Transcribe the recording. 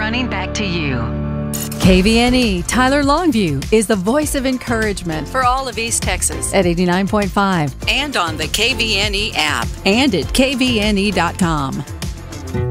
running back to you. KVNE Tyler Longview is the voice of encouragement for all of East Texas at 89.5 and on the KVNE app and at kvne.com.